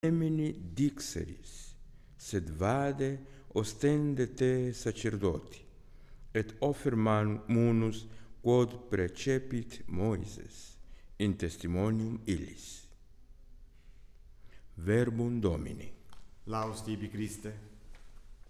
Emini dixeris, sed vade ostende te sacerdoti, et offer munus quod precepit Moises, in testimonium illis. Verbum Domini. Laus tibi Christe.